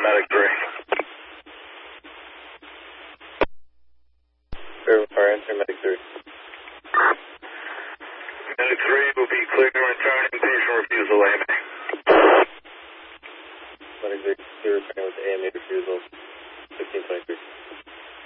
Medic 3. Verify, answer Medic 3. Medic 3 will be clear and returning patient refusal AMA. Medic 3, clear returning with AMA refusal, 1523.